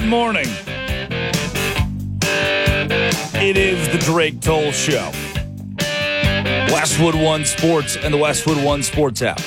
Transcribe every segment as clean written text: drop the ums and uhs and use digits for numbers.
morning. It is the Drake Toll Show. Westwood One Sports and the Westwood One Sports app.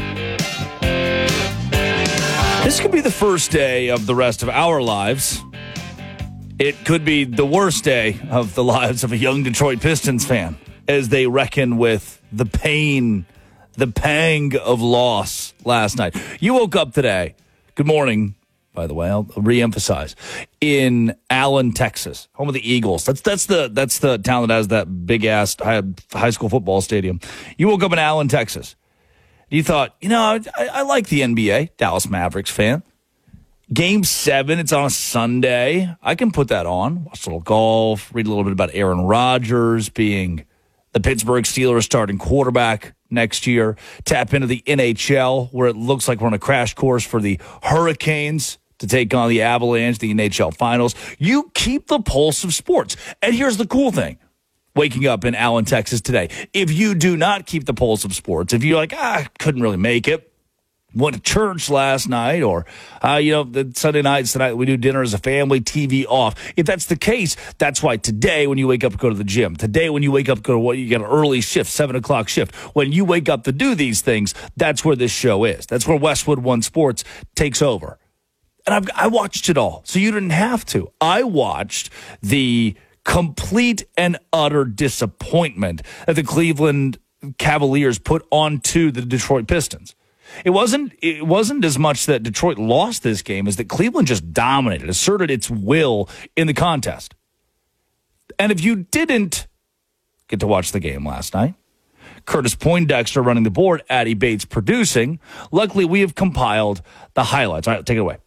This could be the first day of the rest of our lives. It could be the worst day of the lives of a young Detroit Pistons fan as they reckon with the pain, the pang of loss last night. You woke up today. Good morning, by the way. I'll reemphasize. In Allen, Texas, home of the Eagles. That's the town that has that big ass high school football stadium. You woke up in Allen, Texas. You thought, I like the NBA, Dallas Mavericks fan. Game 7, it's on a Sunday. I can put that on, watch a little golf, read a little bit about Aaron Rodgers being the Pittsburgh Steelers starting quarterback next year. Tap into the NHL, where it looks like we're on a crash course for the Hurricanes to take on the Avalanche, the NHL Finals. You keep the pulse of sports. And here's the cool thing. Waking up in Allen, Texas today. If you do not keep the pulse of sports, if you're like, couldn't really make it, went to church last night, or, the Sunday nights tonight, we do dinner as a family, TV off. If that's the case, that's why today when you wake up to go to the gym, today when you wake up to go to you get an early shift, 7 o'clock shift, when you wake up to do these things, that's where this show is. That's where Westwood One Sports takes over. And I watched it all, so you didn't have to. I watched the complete and utter disappointment that the Cleveland Cavaliers put onto the Detroit Pistons. It wasn't as much that Detroit lost this game as that Cleveland just dominated, asserted its will in the contest. And if you didn't get to watch the game last night, Curtis Poindexter running the board, Addie Bates producing, luckily we have compiled the highlights. All right, take it away.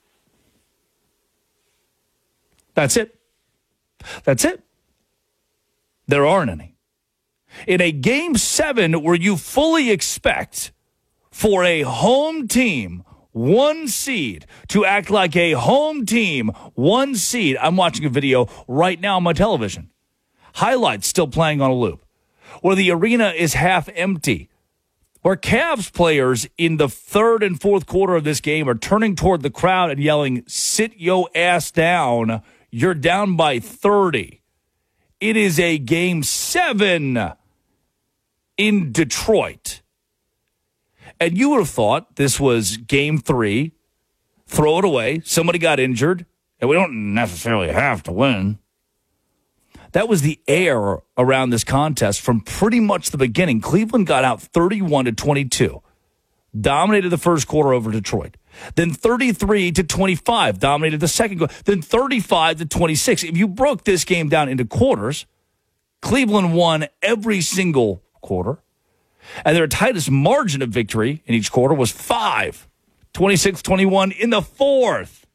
That's it. That's it. There aren't any. In a Game 7 where you fully expect for a home team, 1 seed, to act like a home team, 1 seed. I'm watching a video right now on my television. Highlights still playing on a loop. Where the arena is half empty. Where Cavs players in the third and fourth quarter of this game are turning toward the crowd and yelling, "Sit yo ass down. You're down by 30. It is a Game 7 in Detroit. And you would have thought this was Game 3, throw it away, somebody got injured, and we don't necessarily have to win. That was the air around this contest from pretty much the beginning. Cleveland got out 31-22, dominated the first quarter over Detroit. Then 33-25, dominated the second quarter. Then 35-26. If you broke this game down into quarters, Cleveland won every single quarter. And their tightest margin of victory in each quarter was 5, 26-21 in the fourth.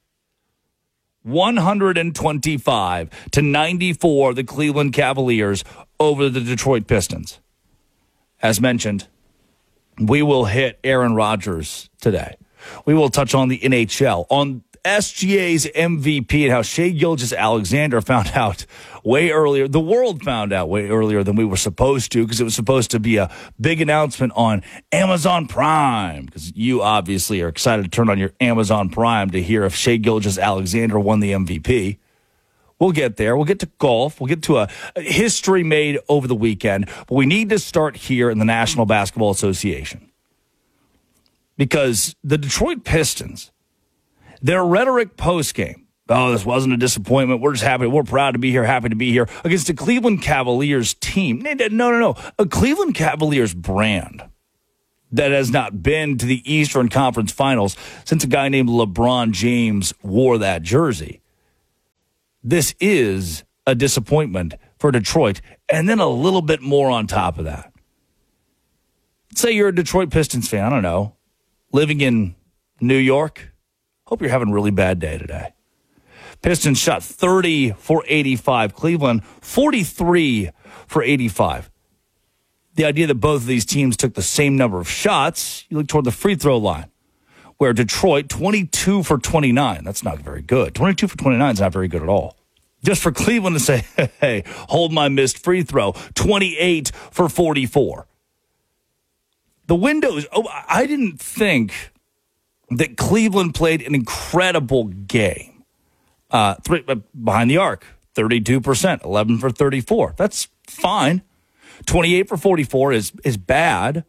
125-94, the Cleveland Cavaliers over the Detroit Pistons. As mentioned, we will hit Aaron Rodgers today. We will touch on the NHL, on SGA's MVP and how Shai Gilgeous-Alexander found out way earlier. The world found out way earlier than we were supposed to, because it was supposed to be a big announcement on Amazon Prime, because you obviously are excited to turn on your Amazon Prime to hear if Shai Gilgeous-Alexander won the MVP. We'll get there. We'll get to golf. We'll get to a history made over the weekend. But we need to start here in the National Basketball Association, because the Detroit Pistons, their rhetoric post-game, this wasn't a disappointment. We're just happy. We're proud to be here, happy to be here, against the Cleveland Cavaliers team. No. A Cleveland Cavaliers brand that has not been to the Eastern Conference Finals since a guy named LeBron James wore that jersey. This is a disappointment for Detroit, and then a little bit more on top of that. Say you're a Detroit Pistons fan, I don't know, living in New York. Hope you're having a really bad day today. Pistons shot 30 for 85. Cleveland, 43 for 85. The idea that both of these teams took the same number of shots, you look toward the free throw line, where Detroit, 22 for 29. That's not very good. 22 for 29 is not very good at all. Just for Cleveland to say, hey, hold my missed free throw, 28 for 44. The windows, I didn't think that Cleveland played an incredible game. Behind the arc, 32%, 11 for 34. That's fine. 28 for 44 is bad.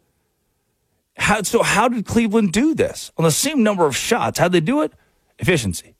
How did Cleveland do this? On the same number of shots, how'd they do it? Efficiency.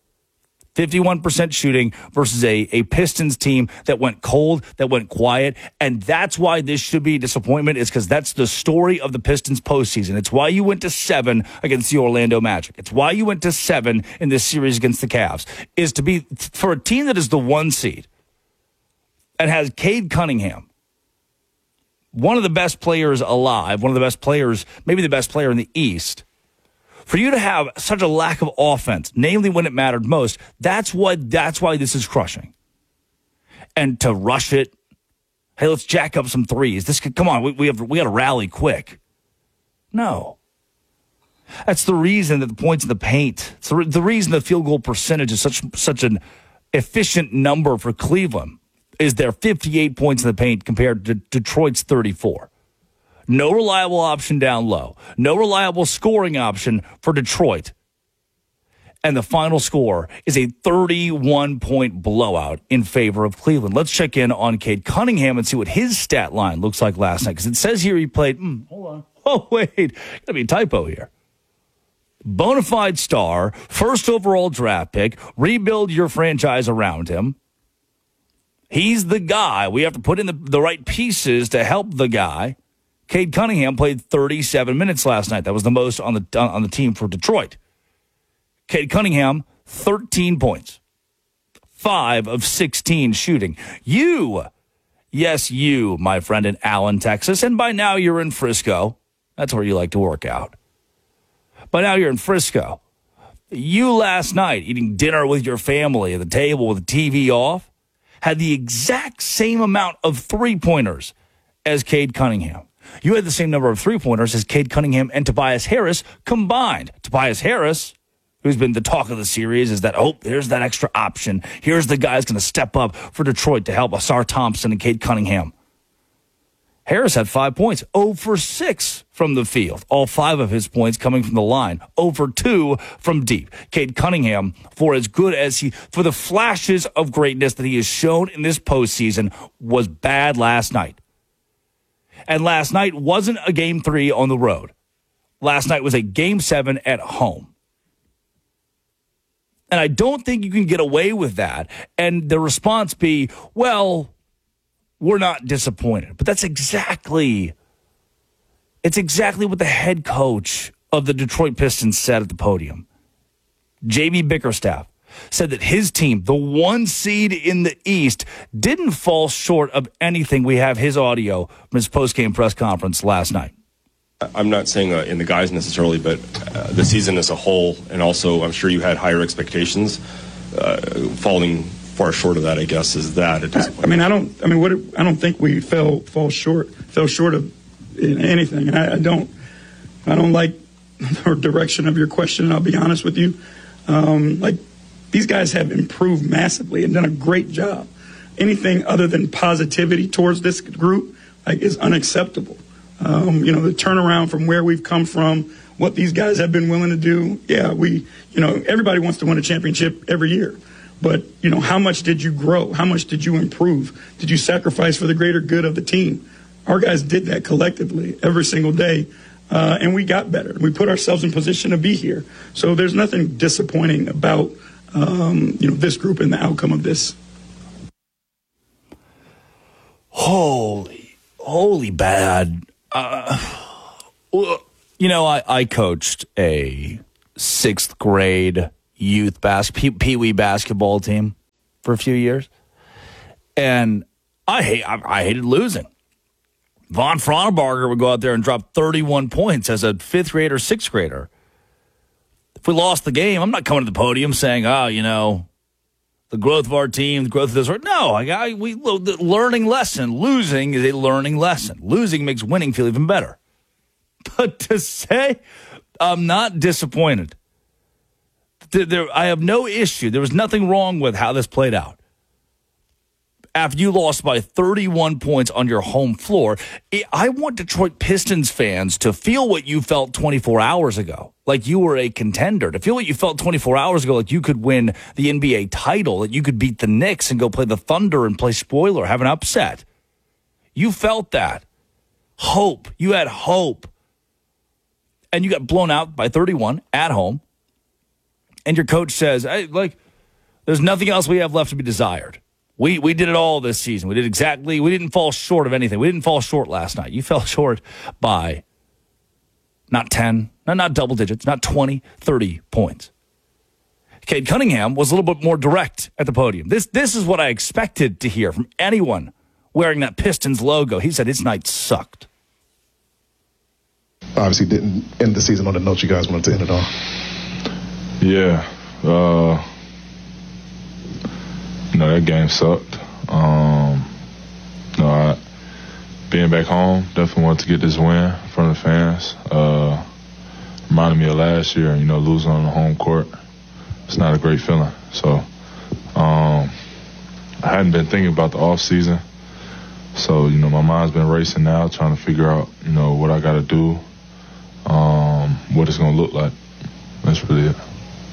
51% shooting versus a Pistons team that went cold, that went quiet. And that's why this should be a disappointment, is because that's the story of the Pistons postseason. It's why you went to 7 against the Orlando Magic. It's why you went to 7 in this series against the Cavs, is to be for a team that is the 1 seed and has Cade Cunningham, one of the best players alive, one of the best players, maybe the best player in the East. For you to have such a lack of offense, namely when it mattered most, that's why this is crushing. And to rush it, hey, let's jack up some threes. Come on, we got to rally quick. No. That's the reason that the points in the paint, it's the reason the field goal percentage is such an efficient number for Cleveland, is their 58 points in the paint compared to Detroit's 34. No reliable option down low. No reliable scoring option for Detroit. And the final score is a 31-point blowout in favor of Cleveland. Let's check in on Cade Cunningham and see what his stat line looks like last night. Because it says here he played, hold on. Oh, wait. Got to be a typo here. Bonafide star, first overall draft pick, rebuild your franchise around him. He's the guy. We have to put in the right pieces to help the guy. Cade Cunningham played 37 minutes last night. That was the most on the team for Detroit. Cade Cunningham, 13 points. 5 of 16 shooting. Yes, you, my friend in Allen, Texas, and by now you're in Frisco. That's where you like to work out. By now you're in Frisco. You last night, eating dinner with your family at the table with the TV off, had the exact same amount of three-pointers as Cade Cunningham. You had the same number of three-pointers as Cade Cunningham and Tobias Harris combined. Tobias Harris, who's been the talk of the series, is that, there's that extra option. Here's the guy who's going to step up for Detroit to help Asar Thompson and Cade Cunningham. Harris had 5 points, 0 for 6 from the field. All 5 of his points coming from the line, 0 for 2 from deep. Cade Cunningham, for the flashes of greatness that he has shown in this postseason, was bad last night. And last night wasn't a game 3 on the road. Last night was a game 7 at home. And I don't think you can get away with that. And the response be, well, we're not disappointed. But it's exactly what the head coach of the Detroit Pistons said at the podium. J.B. Bickerstaff said that his team, the 1 seed in the East, didn't fall short of anything. We have his audio from his post-game press conference last night. I'm not saying in the guys necessarily, but the season as a whole, and also I'm sure you had higher expectations, falling far short of that, I guess, is that a disappointment? I don't think we fell short of anything, and I don't like the direction of your question. I'll be honest with you. These guys have improved massively and done a great job. Anything other than positivity towards this group is unacceptable. The turnaround from where we've come from, what these guys have been willing to do. Yeah, everybody wants to win a championship every year. But, how much did you grow? How much did you improve? Did you sacrifice for the greater good of the team? Our guys did that collectively every single day, and we got better. We put ourselves in position to be here. So there's nothing disappointing about, this group and the outcome of this. Holy bad. I coached a 6th grade youth pee-wee basketball team for a few years. And I hated losing. Von Frauenbarger would go out there and drop 31 points as a 5th grader, 6th grader. If we lost the game, I'm not coming to the podium saying, the growth of our team, the growth of this. No, the learning lesson. Losing is a learning lesson. Losing makes winning feel even better. But to say I'm not disappointed, I have no issue. There was nothing wrong with how this played out. after you lost by 31 points on your home floor. I want Detroit Pistons fans to feel what you felt 24 hours ago, like you were a contender, to feel what you felt 24 hours ago, like you could win the NBA title, that you could beat the Knicks and go play the Thunder and play spoiler, have an upset. You felt that. Hope. You had hope. And you got blown out by 31 at home. And your coach says, hey, there's nothing else we have left to be desired. We did it all this season. We didn't fall short of anything. We didn't fall short last night. You fell short by not 10, not double digits, not 20, 30 points. Cade Cunningham was a little bit more direct at the podium. This is what I expected to hear from anyone wearing that Pistons logo. He said his night sucked. Obviously didn't end the season on the note you guys wanted to end it on. Yeah. That game sucked. Being back home, definitely wanted to get this win in front of the fans. Reminded me of last year, losing on the home court. It's not a great feeling. So I hadn't been thinking about the off season. So, my mind's been racing now, trying to figure out, what I got to do, what it's going to look like. That's really it.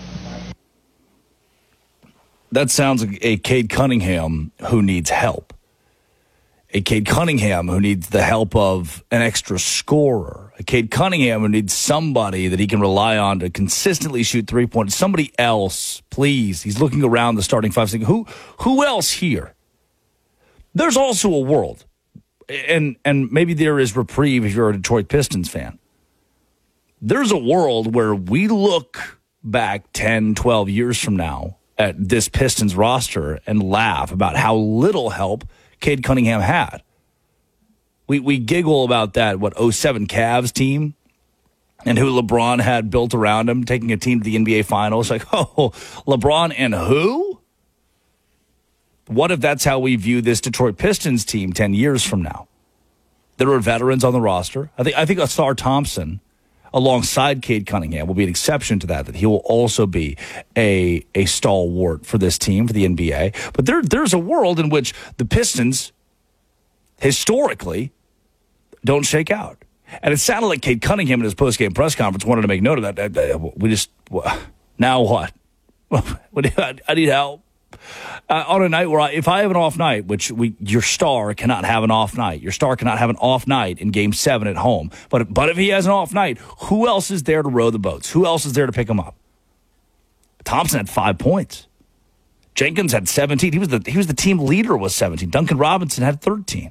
That sounds like a Cade Cunningham who needs help. A Cade Cunningham who needs the help of an extra scorer. A Cade Cunningham who needs somebody that he can rely on to consistently shoot 3-pointers. Somebody else, please. He's looking around the starting five, saying, who else here? There's also a world, and maybe there is reprieve if you're a Detroit Pistons fan. There's a world where we look back 10, 12 years from now at this Pistons roster and laugh about how little help Cade Cunningham had. We giggle about that, 07 Cavs team and who LeBron had built around him, taking a team to the NBA Finals. Like, LeBron and who? What if that's how we view this Detroit Pistons team 10 years from now? There are veterans on the roster. I think Ausar Thompson, alongside Cade Cunningham, will be an exception to that he will also be a stalwart for this team, for the NBA. But there's a world in which the Pistons, historically, don't shake out. And it sounded like Cade Cunningham in his postgame press conference wanted to make note of that. Now what? I need help. On a night where if I have an off night, which your star cannot have an off night. Your star cannot have an off night in Game 7 at home. But if he has an off night, who else is there to row the boats? Who else is there to pick him up? Thompson had 5 points. Jenkins had 17. He was the team leader with 17. Duncan Robinson had 13.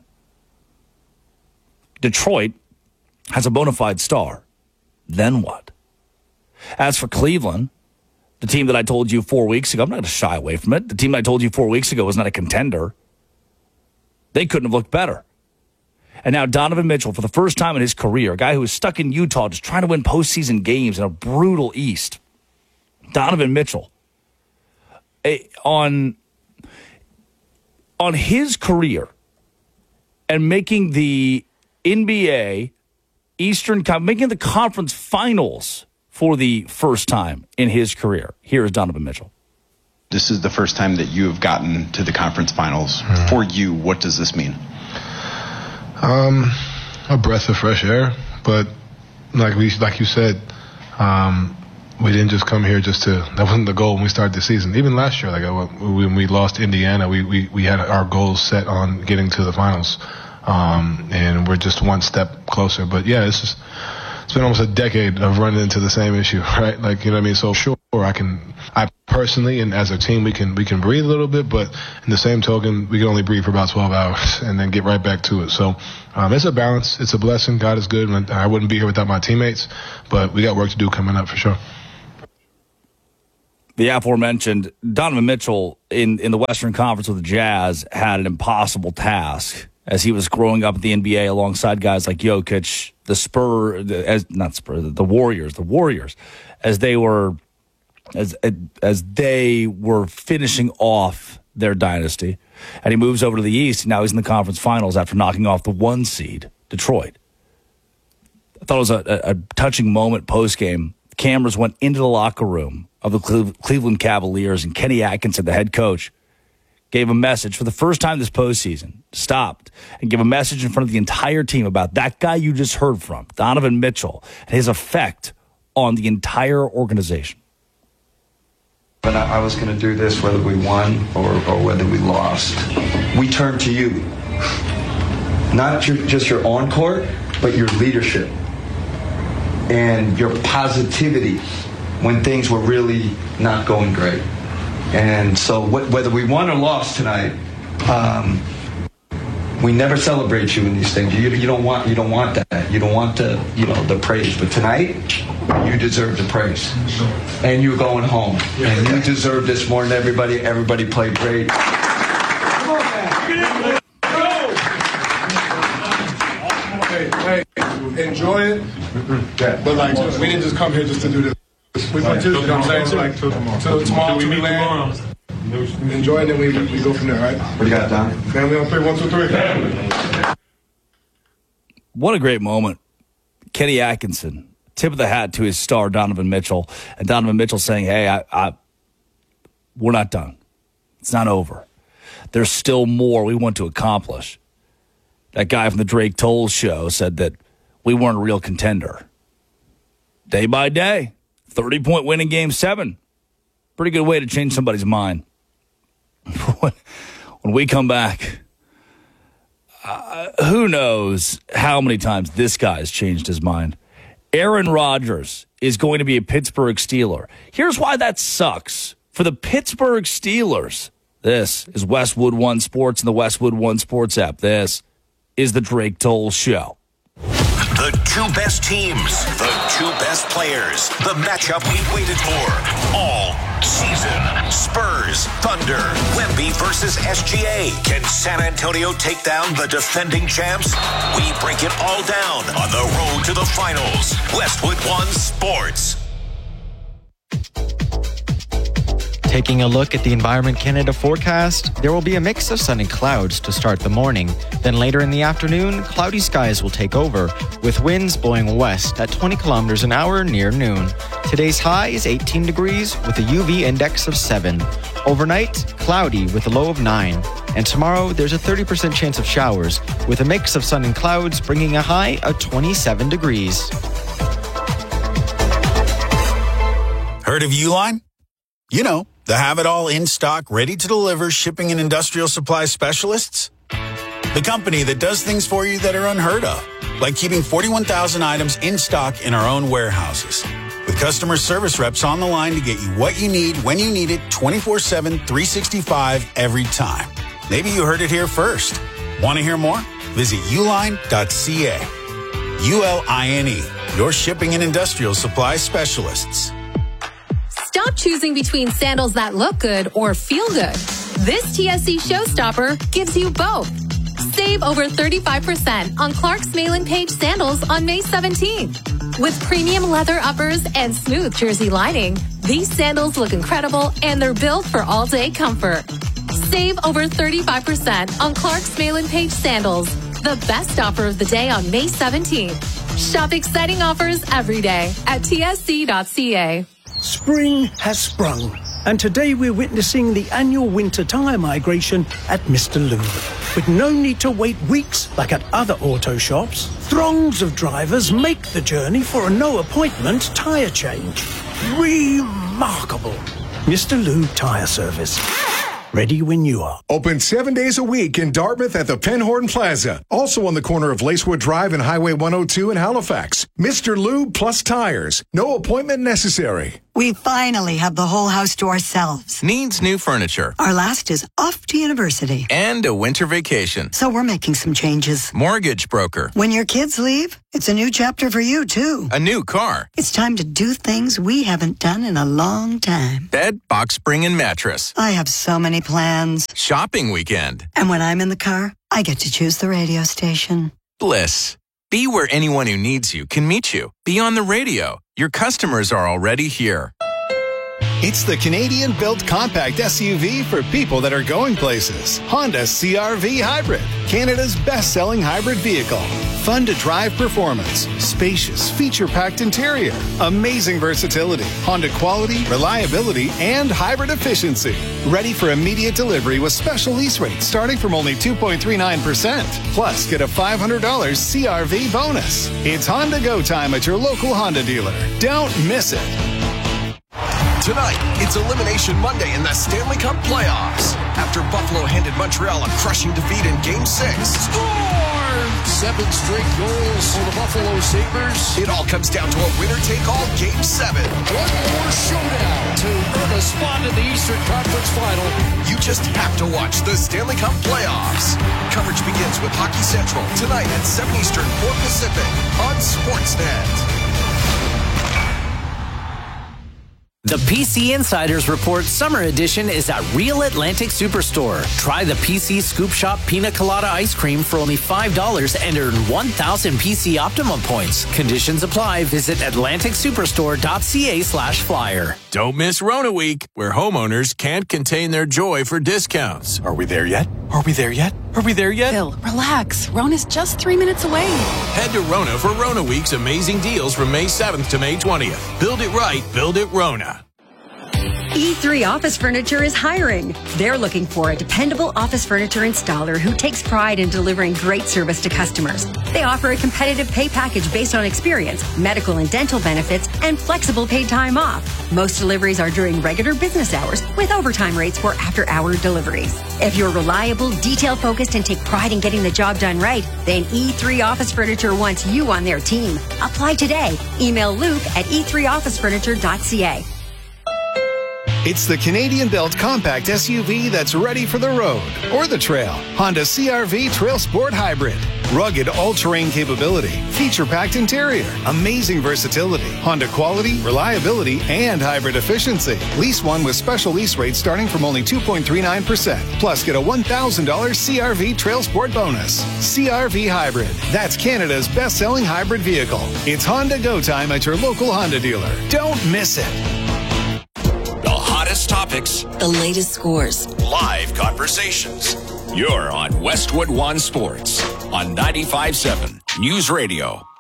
Detroit has a bona fide star. Then what? As for Cleveland, the team that I told you 4 weeks ago, I'm not going to shy away from it. The team I told you 4 weeks ago was not a contender. They couldn't have looked better. And now Donovan Mitchell, for the first time in his career, a guy who was stuck in Utah just trying to win postseason games in a brutal East. Donovan Mitchell, on his career and making the NBA making the conference finals for the first time in his career. Here is Donovan Mitchell. This is the first time that you have gotten to the conference finals. For you, what does this mean? A breath of fresh air. But like you said, we didn't just come here that wasn't the goal when we started the season. Even last year, when we lost Indiana, we had our goals set on getting to the finals. And we're just one step closer. But yeah, it's been almost a decade of running into the same issue, right? So sure, I personally and as a team, we can breathe a little bit, but in the same token, we can only breathe for about 12 hours and then get right back to it. So it's a balance. It's a blessing. God is good. I wouldn't be here without my teammates, but we got work to do coming up for sure. The aforementioned Donovan Mitchell in the Western Conference with the Jazz had an impossible task as he was growing up at the NBA alongside guys like Jokic, the Warriors, as they were finishing off their dynasty. And he moves over to the East, and now he's in the conference finals after knocking off the 1 seed, Detroit. I thought it was a touching moment post-game. Cameras went into the locker room of the Cleveland Cavaliers, and Kenny Atkinson, the head coach, gave a message for the first time this postseason, stopped and gave a message in front of the entire team about that guy you just heard from, Donovan Mitchell, and his effect on the entire organization. But I was going to do this whether we won or whether we lost. We turn to you. Not just your on-court, but your leadership and your positivity when things were really not going great. And so whether we won or lost tonight, we never celebrate you in these things. You don't want that. You don't want the praise. But tonight, you deserve the praise. And you're going home. And you deserve this more than everybody. Everybody played great. Come on, man. Hey, enjoy it. But like, we didn't just come here just to do this. We went to, you know what I'm saying? Like, till tomorrow, we land. Enjoy it, and then we go from there, right? What do you got, Don? Family on 3, 1, 2, 3. What a great moment. Kenny Atkinson, tip of the hat to his star, Donovan Mitchell. And Donovan Mitchell saying, hey, we're not done. It's not over. There's still more we want to accomplish. That guy from the Drake Toll show said that we weren't a real contender. Day by day, 30-point win in Game 7. Pretty good way to change somebody's mind. When we come back, who knows how many times this guy's changed his mind. Aaron Rodgers is going to be a Pittsburgh Steeler. Here's why that sucks. For the Pittsburgh Steelers, this is Westwood One Sports and the Westwood One Sports app. This is the Drake Toll Show. The two best teams, the two best players, the matchup we waited for all season. Spurs, Thunder, Wemby versus SGA. Can San Antonio take down the defending champs? We break it all down on the road to the finals. Westwood One Sports. Taking a look at the Environment Canada forecast, there will be a mix of sun and clouds to start the morning. Then later in the afternoon, cloudy skies will take over, with winds blowing west at 20 kilometers an hour near noon. Today's high is 18 degrees with a UV index of 7. Overnight, cloudy with a low of 9. And tomorrow, there's a 30% chance of showers, with a mix of sun and clouds bringing a high of 27 degrees. Heard of Uline? You know, the have-it-all in-stock, ready-to-deliver shipping and industrial supply specialists. The company that does things for you that are unheard of, like keeping 41,000 items in stock in our own warehouses. With customer service reps on the line to get you what you need, when you need it, 24/7, 365, every time. Maybe you heard it here first. Want to hear more? Visit uline.ca. ULINE, your shipping and industrial supply specialists. Stop choosing between sandals that look good or feel good. This TSC Showstopper gives you both. Save over 35% on Clark's Mail-in Page sandals on May 17th. With premium leather uppers and smooth jersey lining, these sandals look incredible and they're built for all-day comfort. Save over 35% on Clark's Mail-in Page sandals. The best offer of the day on May 17th. Shop exciting offers every day at tsc.ca. Spring has sprung, and today we're witnessing the annual winter tyre migration at Mr. Lube. With no need to wait weeks like at other auto shops, throngs of drivers make the journey for a no-appointment tyre change. Remarkable. Mr. Lube Tyre Service. Ready when you are. Open 7 days a week in Dartmouth at the Penhorn Plaza. Also on the corner of Lacewood Drive and Highway 102 in Halifax. Mr. Lube plus tires. No appointment necessary. We finally have the whole house to ourselves. Needs new furniture. Our last is off to university. And a winter vacation. So we're making some changes. Mortgage broker. When your kids leave, it's a new chapter for you, too. A new car. It's time to do things we haven't done in a long time. Bed, box spring, and mattress. I have so many plans. Shopping weekend. And when I'm in the car, I get to choose the radio station. Bliss. Be where anyone who needs you can meet you. Be on the radio. Your customers are already here. It's the Canadian-built compact SUV for people that are going places. Honda CR-V Hybrid, Canada's best-selling hybrid vehicle. Fun to drive performance, spacious, feature-packed interior, amazing versatility, Honda quality, reliability, and hybrid efficiency. Ready for immediate delivery with special lease rates starting from only 2.39%. Plus, get a $500 CR-V bonus. It's Honda Go time at your local Honda dealer. Don't miss it. Tonight, it's Elimination Monday in the Stanley Cup playoffs. After Buffalo handed Montreal a crushing defeat in Game 6. Score! 7 straight goals for the Buffalo Sabres. It all comes down to a winner-take-all Game 7. One more showdown to earn a spot in the Eastern Conference Final. You just have to watch the Stanley Cup playoffs. Coverage begins with Hockey Central tonight at 7 Eastern, 4 Pacific on Sportsnet. The PC Insiders Report Summer Edition is at Real Atlantic Superstore. Try the PC Scoop Shop Pina Colada Ice Cream for only $5 and earn 1,000 PC Optimum points. Conditions apply. Visit atlanticsuperstore.ca/flyer. Don't miss Rona Week, where homeowners can't contain their joy for discounts. Are we there yet? Are we there yet? Are we there yet? Bill, relax. Rona's just 3 minutes away. Head to Rona for Rona Week's amazing deals from May 7th to May 20th. Build it right, build it Rona. E3 Office Furniture is hiring. They're looking for a dependable office furniture installer who takes pride in delivering great service to customers. They offer a competitive pay package based on experience, medical and dental benefits, and flexible paid time off. Most deliveries are during regular business hours with overtime rates for after-hour deliveries. If you're reliable, detail-focused, and take pride in getting the job done right, then E3 Office Furniture wants you on their team. Apply today. Email Luke at e3officefurniture.ca. It's the Canadian-built compact SUV that's ready for the road or the trail. Honda CR-V Trail Sport Hybrid. Rugged all-terrain capability, feature-packed interior, amazing versatility, Honda quality, reliability, and hybrid efficiency. Lease one with special lease rates starting from only 2.39%. Plus, get a $1,000 CR-V Trail Sport bonus. CR-V Hybrid. That's Canada's best-selling hybrid vehicle. It's Honda Go time at your local Honda dealer. Don't miss it. Hottest topics, the latest scores, live conversations. You're on Westwood One Sports on 95.7 News Radio.